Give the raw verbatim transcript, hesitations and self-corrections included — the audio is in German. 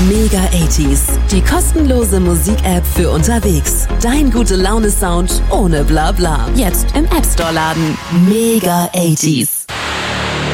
Mega achtziger, die kostenlose Musik-App für unterwegs. Dein Gute-Laune-Sound ohne Blabla. Jetzt im App Store laden. Mega achtziger.